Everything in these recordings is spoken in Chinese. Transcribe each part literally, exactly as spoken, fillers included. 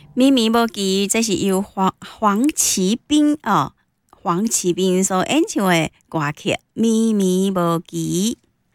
咪咪无记，这是由黄黄奇斌哦，黄奇斌所演唱的歌曲《咪咪无记》。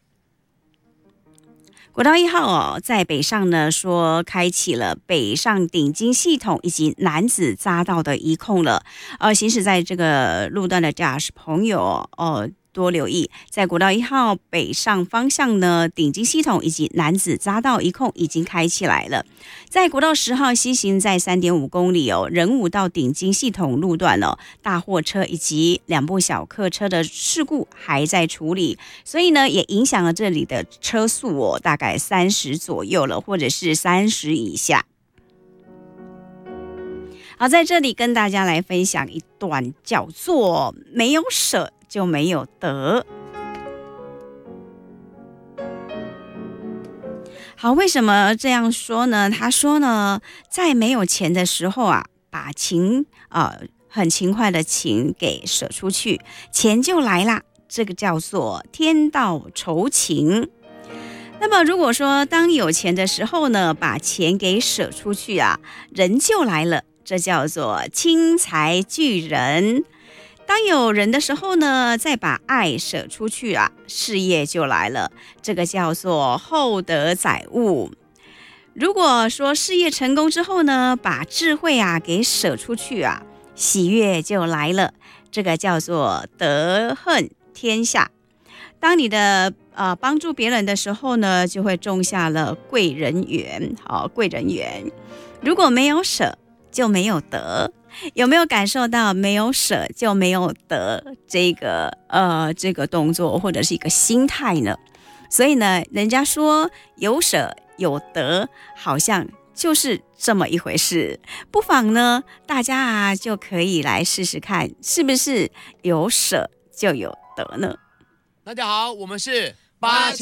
国道一号哦，在北上呢，说开启了北上顶金系统以及楠梓匝道的一控了。呃，行驶在这个路段的驾驶朋友哦。多留意，在国道一号北上方向呢，顶金系统以及楠梓匝道一控已经开起来了。在国道十号西行在 三点五公里哦，仁武到顶金系统路段哦，大货车以及两部小客车的事故还在处理，所以呢，也影响了这里的车速哦，大概三十左右了，或者是三十以下。好，在这里跟大家来分享一段叫做“没有舍就没有得”。好，为什么这样说呢？他说呢，在没有钱的时候啊，把勤呃很勤快的勤给舍出去，钱就来啦。这个叫做天道酬勤。那么如果说当有钱的时候呢，把钱给舍出去啊，人就来了。这叫做轻财聚人。当有人的时候呢，再把爱舍出去啊，事业就来了。这个叫做厚德载物。如果说事业成功之后呢，把智慧啊给舍出去啊，喜悦就来了。这个叫做德恨天下。当你的呃帮助别人的时候呢，就会种下了贵人缘。好，贵人缘。如果没有舍，就没有得。有没有感受到没有舍就没有得这个呃这个动作或者是一个心态呢？所以呢，人家说有舍有得，好像就是这么一回事。不妨呢，大家啊就可以来试试看，是不是有舍就有得呢？ 大家好，我们是八七